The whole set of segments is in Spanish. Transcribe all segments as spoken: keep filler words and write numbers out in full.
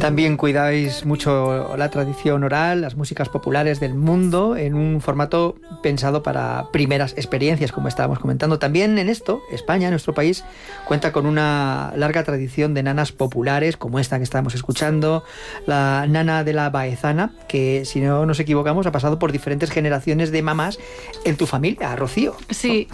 También cuidáis mucho la tradición oral, las músicas populares del mundo, en un formato pensado para primeras experiencias, como estábamos comentando. También en esto, España, nuestro país, cuenta con una larga tradición de nanas populares, como esta que estábamos escuchando, la nana de la Baezana, que, si no nos equivocamos, ha pasado por diferentes generaciones de mamás en tu familia, Rocío. Sí.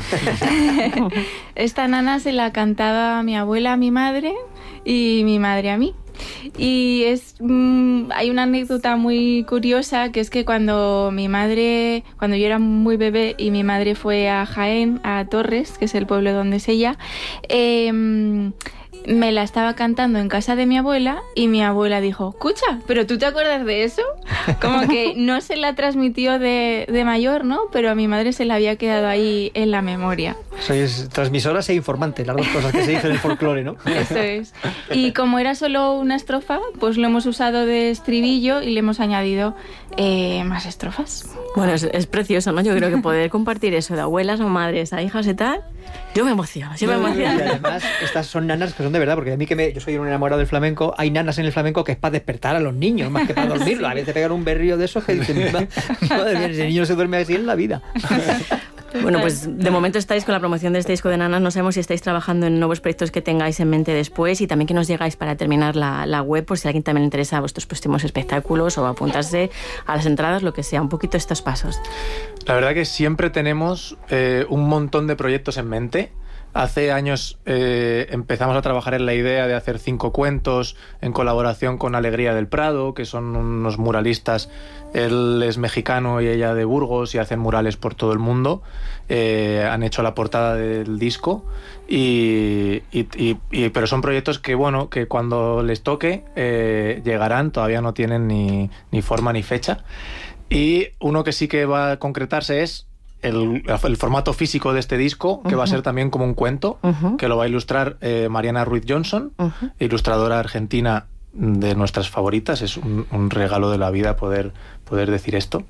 Esta nana se la cantaba mi abuela a mi madre y mi madre a mí. Y es mmm, hay una anécdota muy curiosa, que es que cuando mi madre, cuando yo era muy bebé y mi madre fue a Jaén, a Torres, que es el pueblo donde es ella, eh, me la estaba cantando en casa de mi abuela y mi abuela dijo: escucha, ¿pero tú te acuerdas de eso? Como que no se la transmitió de, de mayor, ¿no? Pero a mi madre se la había quedado ahí en la memoria. Sois transmisoras e informantes, las dos cosas que se dicen en el folclore, ¿no? Eso es. Y como era solo una estrofa, pues lo hemos usado de estribillo y le hemos añadido eh, más estrofas. Bueno, es, es precioso, ¿no? Yo creo que poder compartir eso de abuelas o madres a hijas y tal, yo me emociono, yo me emociono. Y además, estas son nanas que son de verdad, porque a mí que me, yo soy un enamorado del flamenco, hay nanas en el flamenco que es para despertar a los niños, más que para dormirlos. Sí. A veces pegan un berrío de esos que dicen, madre mía, ese niño se duerme así en la vida. Bueno, pues de momento estáis con la promoción de este disco de nanas. No sabemos si estáis trabajando en nuevos proyectos que tengáis en mente después, y también que nos llegáis para terminar la, la web, por si a alguien también le interesa vuestros próximos espectáculos o apuntarse a las entradas, lo que sea, un poquito estos pasos. La verdad que siempre tenemos eh, un montón de proyectos en mente. Hace años eh, empezamos a trabajar en la idea de hacer cinco cuentos en colaboración con Alegría del Prado, que son unos muralistas. Él es mexicano y ella de Burgos, y hacen murales por todo el mundo. Eh, han hecho la portada del disco, y, y, y, y, pero son proyectos que, bueno, que cuando les toque eh, llegarán. Todavía no tienen ni, ni forma ni fecha. Y uno que sí que va a concretarse es El, el formato físico de este disco, que uh-huh. va a ser también como un cuento, uh-huh. que lo va a ilustrar eh, Mariana Ruiz Johnson, uh-huh. ilustradora argentina de nuestras favoritas. Es un, un regalo de la vida poder, poder decir esto.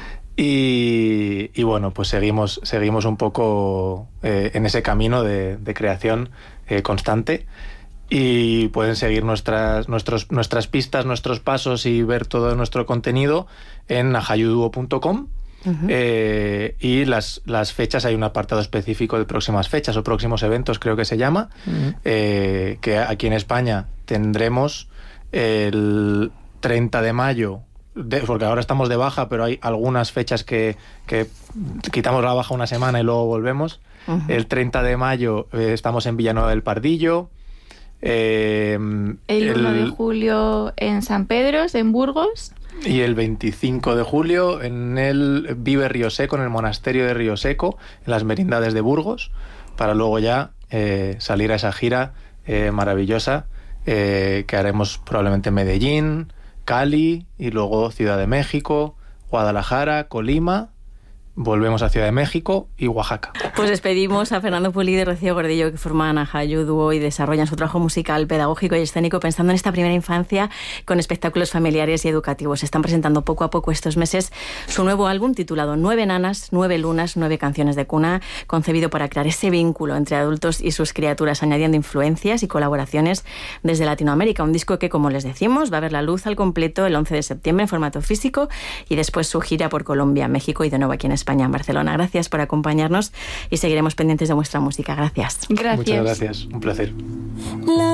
Y, y bueno, pues seguimos, seguimos un poco eh, en ese camino de, de creación eh, constante. Y pueden seguir nuestras, nuestros, nuestras pistas, nuestros pasos, y ver todo nuestro contenido en ajayuduo punto com. Uh-huh. Eh, y las, las fechas, hay un apartado específico de próximas fechas o próximos eventos, creo que se llama, uh-huh. eh, que aquí en España tendremos el treinta de mayo, de, porque ahora estamos de baja, pero hay algunas fechas que, que quitamos la baja una semana y luego volvemos. Uh-huh. El treinta de mayo eh, estamos en Villanueva del Pardillo. Eh, el uno de julio en San Pedro, en Burgos. Y el veinticinco de julio en el Vive Río Seco, en el monasterio de Río Seco, en las Merindades de Burgos, para luego ya eh, salir a esa gira eh, maravillosa eh, que haremos probablemente en Medellín, Cali, y luego Ciudad de México, Guadalajara, Colima. Volvemos a Ciudad de México y Oaxaca. Pues despedimos a Fernando Pulido y Rocío Gordillo, que forman ajayuduo y desarrollan su trabajo musical, pedagógico y escénico pensando en esta primera infancia con espectáculos familiares y educativos. Están presentando poco a poco estos meses su nuevo álbum titulado Nueve Nanas, Nueve Lunas, Nueve Canciones de Cuna, concebido para crear ese vínculo entre adultos y sus criaturas, añadiendo influencias y colaboraciones desde Latinoamérica. Un disco que, como les decimos, va a ver la luz al completo el once de septiembre en formato físico, y después su gira por Colombia, México y de nuevo aquí en España. España, en Barcelona. Gracias por acompañarnos y seguiremos pendientes de vuestra música. Gracias. Gracias. Muchas gracias. Un placer.